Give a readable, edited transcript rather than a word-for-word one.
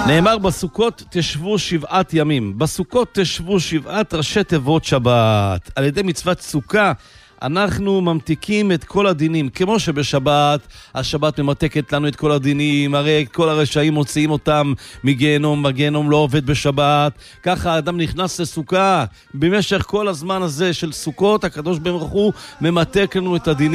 נאמר בסוכות תשבו 7 ימים. בסוכות תשבו 7 ראשי תיבות שבת. על ידי מצוות סוכה אנחנו ממתיקים את כל הדינים. כמו שבשבת, השבת ממתקת לנו את כל הדינים. הרי כל הרשעים מוציאים אותם מגיהנום. הגיהנום לא עובד בשבת. ככה האדם נכנס לסוכה. במשך כל הזמן הזה של סוכות, הקדוש ברוך הוא ממתק לנו את הדינים.